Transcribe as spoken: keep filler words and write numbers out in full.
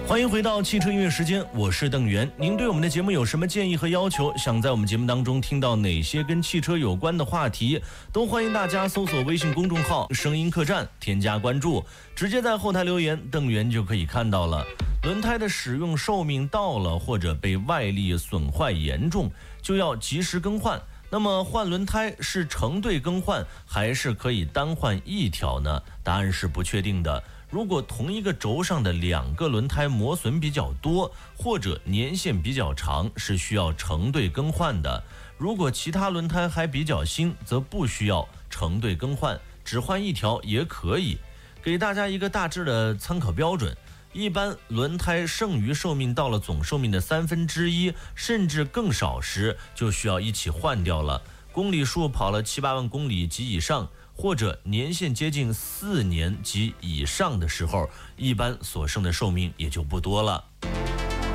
欢迎回到汽车音乐时间，我是邓源。您对我们的节目有什么建议和要求？想在我们节目当中听到哪些跟汽车有关的话题？都欢迎大家搜索微信公众号声音客栈，添加关注，直接在后台留言，邓源就可以看到了。轮胎的使用寿命到了，或者被外力损坏严重，就要及时更换。那么换轮胎是成对更换，还是可以单换一条呢？答案是不确定的。如果同一个轴上的两个轮胎磨损比较多，或者年限比较长，是需要成对更换的。如果其他轮胎还比较新，则不需要成对更换，只换一条也可以。给大家一个大致的参考标准，一般轮胎剩余寿命到了总寿命的三分之一，甚至更少时，就需要一起换掉了。公里数跑了七八万公里及以上，或者年限接近四年及以上的时候，一般所剩的寿命也就不多了。